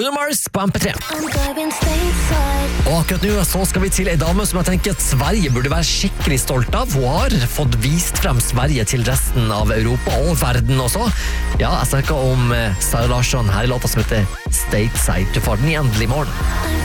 Bruno Mars på MP3. Og akkurat nå så skal vi til en dame som jeg tenker at Sverige burde være skikkelig stolt av. Hun har fått vist frem Sverige til resten av Europa og verden også. Ja, jeg snakker om Sara Larsson her i låta som heter Stateside. Du får den i endelig morgen.